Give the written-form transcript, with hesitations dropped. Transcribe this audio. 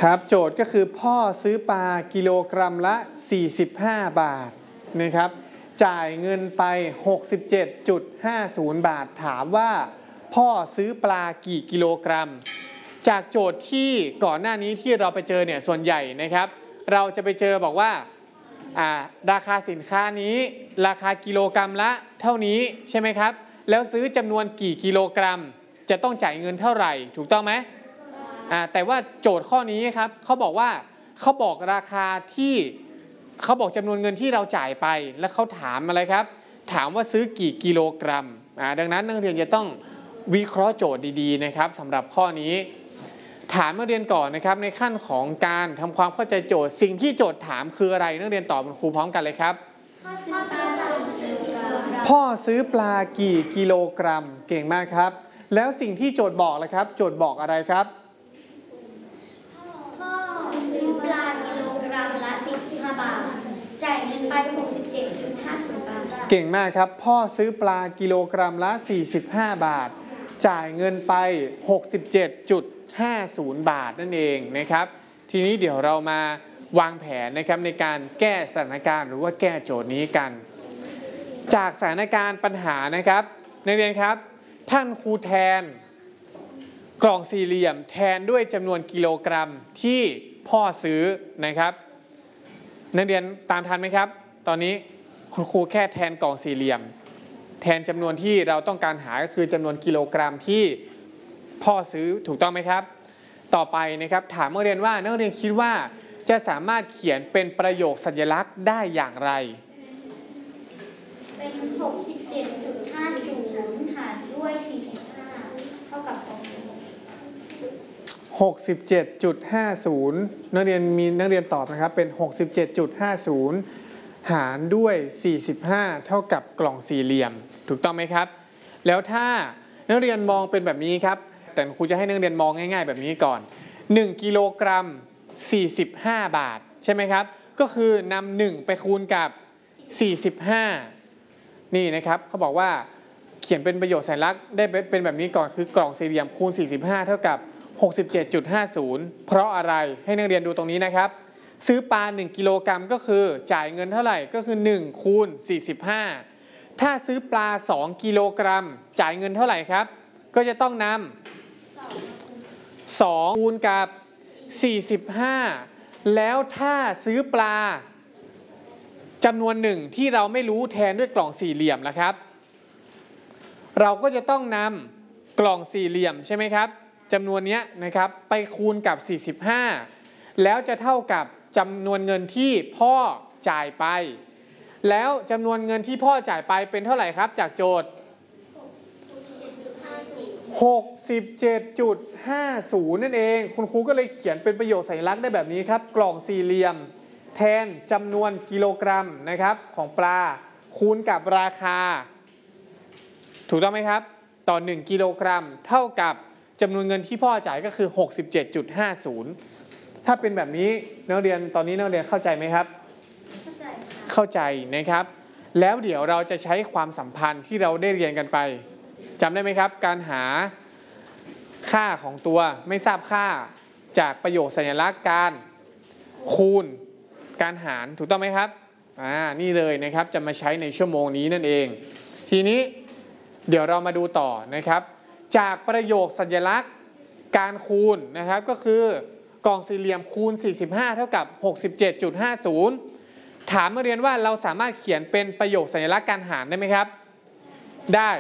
ครับโจทย์ก็คือพ่อซื้อปลากิโลกรัมละ45 บาทนะครับจ่ายเงินไป 67.50 บาทถามว่าพ่อซื้อปลากี่กิโลกรัมจากโจทย์ที่ก่อนหน้านี้ที่เราไปเจอเนี่ยส่วนใหญ่นะครับเราจะไปเจอบอกว่าราคาสินค้านี้ราคากิโลกรัมละเท่านี้ใช่ไหมครับแล้วซื้อจำนวนกี่กิโลกรัมจะต้องจ่ายเงินเท่าไหร่ถูกต้องไหมแต่ว่าโจทย์ข้อนี้ครับเขาบอกราคาที่เขาบอกจำนวนเงินที่เราจ่ายไปแล้วเขาถามอะไรครับถามว่าซื้อกี่กิโลกรัมดังนั้นนักเรียนจะต้องวิเคราะห์โจทย์ดีๆนะครับสำหรับข้อนี้ถามนักเรียนก่อนนะครับในขั้นของการทำความเข้าใจโจทย์สิ่งที่โจทย์ถามคืออะไรนักเรียนตอบคุณครูพร้อมกันเลยครับพ่อซื้อปลากี่กิโลกรัมเก่งมากครับแล้วสิ่งที่โจทย์บอกเลยครับโจทย์บอกอะไรครับพ่อซื้อปลากิโลกรัมละ45 บาทจ่ายเงินไป 67.50 บาทเก่งมากครับพ่อซื้อปลากิโลกรัมละ45 บาทจ่ายเงินไป 67.50 บาทนั่นเองนะครับทีนี้เดี๋ยวเรามาวางแผนนะครับในการแก้สถานการณ์หรือว่าแก้โจทย์นี้กันจากสถานการณ์ปัญหานะครับนักเรียนครับท่านครูแทนกล่องสี่เหลี่ยมแทนด้วยจำนวนกิโลกรัมที่พ่อซื้อนะครับนักเรียนตามทันไหมครับตอนนี้คุณครูแค่แทนกล่องสี่เหลี่ยมแทนจำนวนที่เราต้องการหาก็คือจำนวนกิโลกรัมที่พ่อซื้อถูกต้องไหมครับต่อไปนะครับถามนักเรียนว่านักเรียนคิดว่าจะสามารถเขียนเป็นประโยคสัญลักษณ์ได้อย่างไรเป็น 67.50 หารด้วย45เท่ากับ 67.50 นักเรียนตอบนะครับเป็น 67.50 หารด้วย45เท่ากับกล่องสี่เหลี่ยมถูกต้องไหมครับแล้วถ้านักเรียนมองเป็นแบบนี้ครับแต่ครูจะให้นักเรียนมองง่ายๆแบบนี้ก่อน1กิโลกรัม45 บาทใช่ไหมครับก็คือนำ1ไปคูณกับ45นี่นะครับเขาบอกว่าเขียนเป็นประโยคสัญลักษณ์ได้เป็นแบบนี้ก่อนคือกล่องสี่เหลี่ยมคูณ45เท่ากับ67.50 เพราะอะไรให้นักเรียนดูตรงนี้นะครับซื้อปลา1กิโลกรัมก็คือจ่ายเงินเท่าไหร่ก็คือ1คูณ45ถ้าซื้อปลา2กิโลกรัมจ่ายเงินเท่าไหร่ครับก็จะต้องนำ2คูณกับ45แล้วถ้าซื้อปลาจำนวน1ที่เราไม่รู้แทนด้วยกล่องสี่เหลี่ยมล่ะครับเราก็จะต้องนำกล่องสี่เหลี่ยมใช่ไหมครับจำนวนนี้นะครับไปคูณกับ45แล้วจะเท่ากับจำนวนเงินที่พ่อจ่ายไปแล้วจำนวนเงินที่พ่อจ่ายไปเป็นเท่าไหร่ครับจากโจทย์ 67.50 นั่นเองคุณครูก็เลยเขียนเป็นประโยคสัญลักษณ์ได้แบบนี้ครับกล่องสี่เหลี่ยมแทนจำนวนกิโลกรัมนะครับของปลาคูณกับราคาถูกต้องไหมครับต่อ1กิโลกรัมเท่ากับจำนวนเงินที่พ่อจ่ายก็คือ 67.50 ถ้าเป็นแบบนี้นักเรียนตอนนี้นักเรียนเข้าใจไหมครับเข้าใจนะครับแล้วเดี๋ยวเราจะใช้ความสัมพันธ์ที่เราได้เรียนกันไปจำได้ไหมครับการหาค่าของตัวไม่ทราบค่าจากประโยคสัญลักษณ์การคูณการหารถูกต้องไหมครับนี่เลยนะครับจะมาใช้ในชั่วโมงนี้นั่นเองทีนี้เดี๋ยวเรามาดูต่อนะครับจากประโยคสัญลักษณ์การคูณนะครับก็คือกล่องสี่เหลี่ยมคูณ45เท่ากับ 67.50 ถามนักเรียนว่าเราสามารถเขียนเป็นประโยคสัญลักษณ์การหารได้ไหมครับได้